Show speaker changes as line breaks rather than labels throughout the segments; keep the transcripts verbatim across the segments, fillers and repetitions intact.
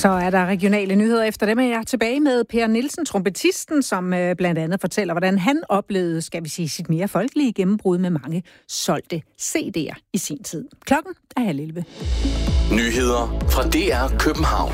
Så er der regionale nyheder efter dem, og jeg er tilbage med Per Nielsen, trompetisten, som øh, blandt andet fortæller, hvordan han oplevede, skal vi sige, sit mere folkelige gennembrud med mange solgte C D'er i sin tid. Klokken er halv elleve.
Nyheder fra D R København.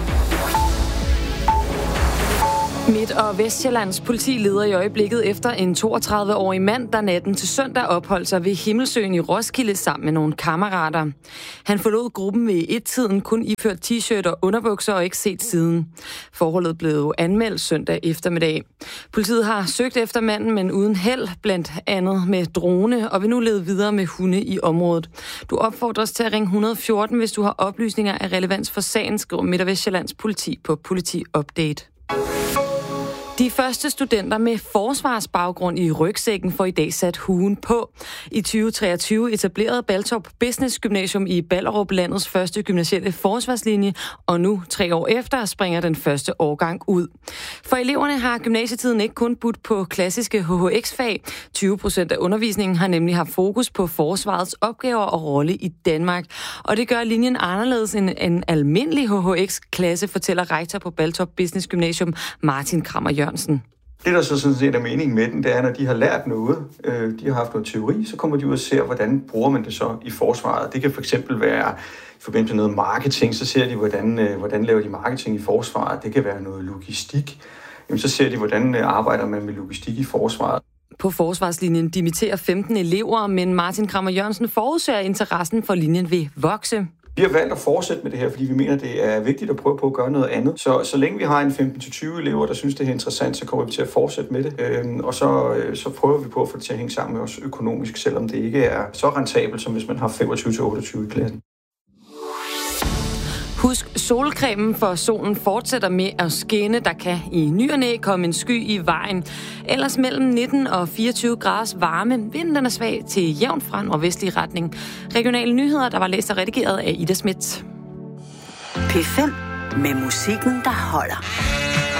Midt- og Vestsjællands politi leder i øjeblikket efter en toogtredive-årig mand, der natten til søndag opholdt sig ved Himmelsøen i Roskilde sammen med nogle kammerater. Han forlod gruppen ved et-tiden, kun iført t-shirt og underbukser og ikke set siden. Forholdet blev anmeldt søndag eftermiddag. Politiet har søgt efter manden, men uden held, blandt andet med drone, og vil nu lede videre med hunde i området. Du opfordres til at ringe et hundrede og fjorten, hvis du har oplysninger af relevans for sagen, skriver Midt- og Vestsjællands politi på Politi Update. De første studenter med forsvarsbaggrund i rygsækken får i dag sat huen på. I tyve treogtyve etablerede Baltop Business Gymnasium i Ballerup landets første gymnasielle forsvarslinje, og nu, tre år efter, springer den første årgang ud. For eleverne har gymnasietiden ikke kun budt på klassiske H H X-fag. tyve procent af undervisningen har nemlig haft fokus på forsvarets opgaver og rolle i Danmark. Og det gør linjen anderledes end en almindelig H H X-klasse, fortæller rektor på Baltop Business Gymnasium Martin Krammer Jørgensen.
Det, der så sådan set er meningen med den, det er, når de har lært noget, øh, de har haft noget teori, så kommer de ud og ser, hvordan bruger man det så i forsvaret. Det kan for eksempel være i forbindelse med noget marketing, så ser de, hvordan, øh, hvordan laver de marketing i forsvaret. Det kan være noget logistik. Jamen, så ser de, hvordan øh, arbejder man med logistik i forsvaret.
På forsvarslinjen dimitterer femten elever, men Martin Krammer Jørgensen forudser, at interessen for linjen vil vokse.
Vi har valgt at fortsætte med det her, fordi vi mener, det er vigtigt at prøve på at gøre noget andet. Så, så længe vi har en femten til tyve elever, der synes, det er interessant, så kommer vi til at fortsætte med det. Øhm, og så, så prøver vi på at få det til at hænge sammen med os økonomisk, selvom det ikke er så rentabelt, som hvis man har femogtyve til otteogtyve i klassen.
Husk solcremen, for solen fortsætter med at skinne. Der kan i ny og næ komme en sky i vejen. Ellers mellem nitten og fireogtyve graders varme. Vinden den er svag til jævn fra nordvestlig retning. Regionale nyheder, der var læst og redigeret af Ida Schmidt.
P fem med musikken, der holder.